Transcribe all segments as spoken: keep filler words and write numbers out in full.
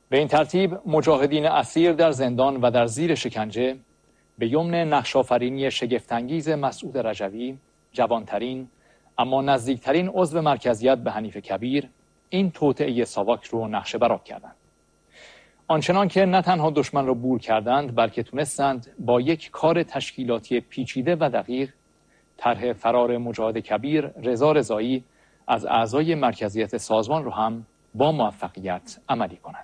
به این ترتیب مجاهدین اسیر در زندان و در زیر شکنجه به یمن نقش‌آفرینی شگفت‌انگیز مسعود رجوی، جوانترین اما نزدیکترین عضو مرکزیت به حنیف کبیر، این توطئه ساواک رو نقشه برآب کردند. آنچنان که نه تنها دشمن را بور کردند، بلکه تونستند با یک کار تشکیلاتی پیچیده و دقیق طرح فرار مجاهد کبیر رضا رضایی از اعضای مرکزیت سازمان رو هم با موفقیت عملی کنند.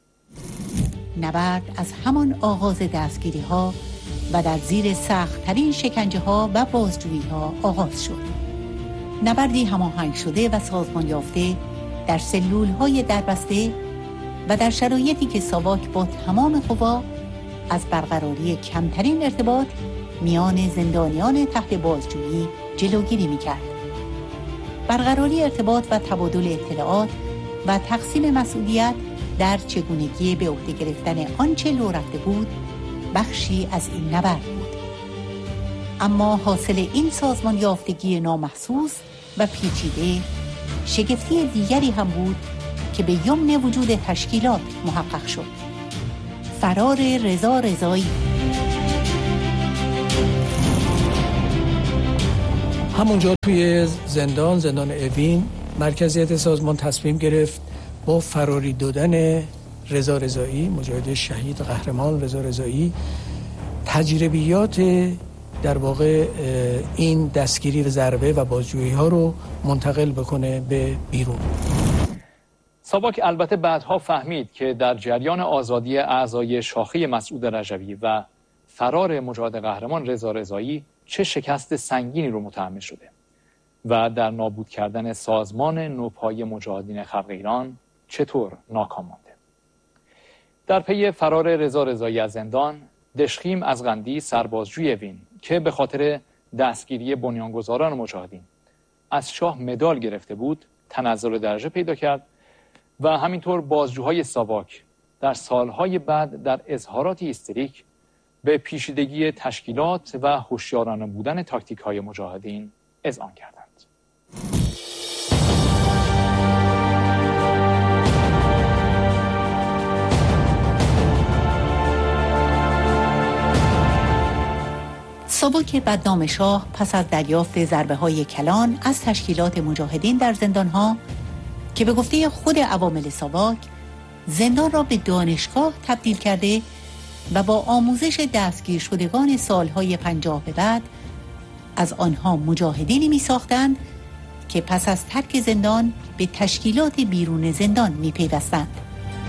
نبرد از همان آغاز دستگیری ها و در زیر سخت ترین شکنجه ها و بازجویی ها آغاز شد. نبردی هماهنگ شده و سازمان یافته در سلول های دربسته و در شرایطی که ساواک با تمام قوا از برقراری کمترین ارتباط میان زندانیان تحت بازجویی جلوگیری میکرد. برقراری ارتباط و تبادل اطلاعات و تقسیم مسئولیت در چگونگی به عهده گرفتن آنچه لو رفته بود بخشی از این نبرد بود. اما حاصل این سازمان یافتگی نامحسوس و پیچیده شگفتی دیگری هم بود که به یمن وجود تشکیلات محقق شد: فرار رضا رضایی. همونجا توی زندان زندان اوین مرکزیت سازمان تصمیم گرفت با فراری دادن رضا رضایی، مجاهد شهید قهرمان رضا رضایی، تجربیات در واقع این دستگیری و ضربه و بازجویی ها رو منتقل بکنه به بیرون. ساواک البته بعدها فهمید که در جریان آزادی اعضای شاخه مسعود رجوی و فرار مجاهد قهرمان رضا رضایی چه شکست سنگینی رو متحمل شده و در نابود کردن سازمان نوپای مجاهدین خلق ایران چطور ناکام مانده. در پی فرار رضا رضایی از زندان، دشخیم از غندی سربازجوی اوین که به خاطر دستگیری بنیانگذاران مجاهدین از شاه مدال گرفته بود، تنزل درجه پیدا کرد و همینطور بازجوهای ساواک در سالهای بعد در اظهاراتی هیستریک به پیچیدگی تشکیلات و هوشیارانه بودن تاکتیک‌های مجاهدین اذعان کردند. ساواک بدنام شاه پس از دریافت ضربه‌های کلان از تشکیلات مجاهدین در زندان‌ها که به گفته خود عوامل ساواک زندان را به دانشگاه تبدیل کرده و با آموزش دستگیر شدگان سالهای پنجاه به بعد از آنها مجاهدینی می ساختند که پس از ترک زندان به تشکیلات بیرون زندان می پیوستند.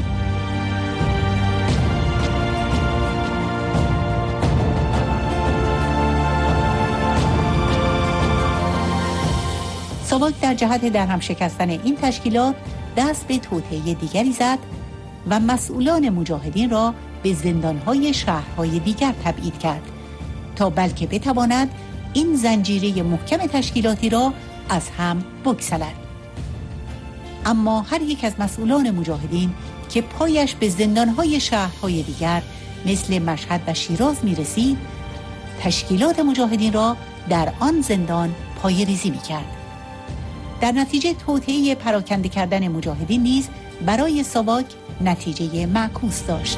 ساواک در جهت درهم شکستن این تشکیلات دست به توطئه دیگری زد و مسئولان مجاهدین را به زندانهای شهرهای دیگر تبعید کرد تا بلکه بتواند این زنجیره محکم تشکیلاتی را از هم بگسلد. اما هر یک از مسئولان مجاهدین که پایش به زندانهای شهرهای دیگر مثل مشهد و شیراز می رسید، تشکیلات مجاهدین را در آن زندان پای ریزی می کرد. در نتیجه توطئه پراکنده کردن مجاهدین نیز برای ساواک نتیجه معکوس داشت.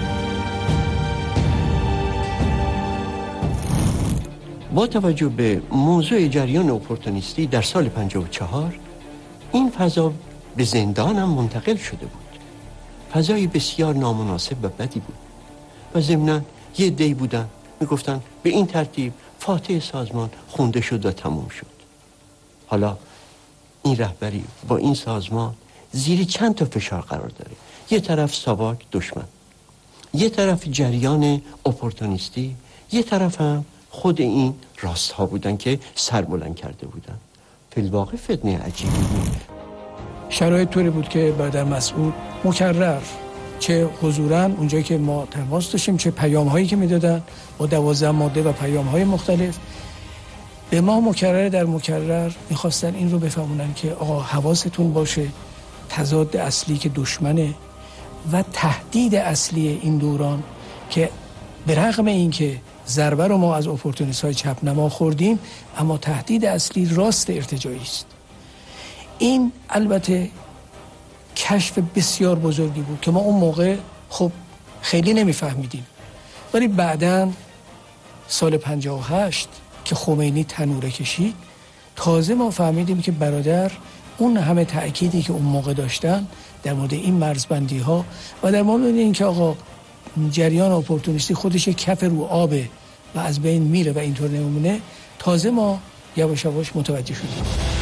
با توجه به موضوع جریان اپورتونیستی در سال پنجاه و چهار این فضا به زندان هم منتقل شده بود. فضای بسیار نامناسب و بدی بود و ضمناً یه عده‌ای بودن میگفتن به این ترتیب فاتح سازمان خونده شد و تموم شد. حالا این رهبری با این سازمان زیر چند تا فشار قرار داره. یه طرف ساواک دشمن، یه طرف جریان اپورتونیستی، یه طرف هم خود این راست ها بودن که سر بلند کرده بودن. فی الواقع فتنه عجیبی بود. شرایط طوری بود که برادر مسعود مکرر چه حضوراً اونجایی که ما تماس داشتیم، چه پیام هایی که میدادن با دوازده ماده و پیام های مختلف، به ما مکرر در مکرر میخواستن این رو بفهمونن که آقا حواستون باشه، تضاد اصلی که دشمنه و تهدید اصلی این دوران که به رغم این که ضربه رو ما از اپورتونیست های چپ نما خوردیم، اما تهدید اصلی راست ارتجاعی است. این البته کشف بسیار بزرگی بود که ما اون موقع خب خیلی نمیفهمیدیم، ولی بعداً سال پنجاه و هشت که خمینی تنوره کشید تازه ما فهمیدیم که برادر اون همه تأکیدی که اون موقع داشتن در مورد این مرزبندی ها و در مورد این که آقا جریان اپورتونیستی خودش کف رو آبه و از بین میره و اینطور نمونه، تازه ما یواش یواش متوجه شدیم.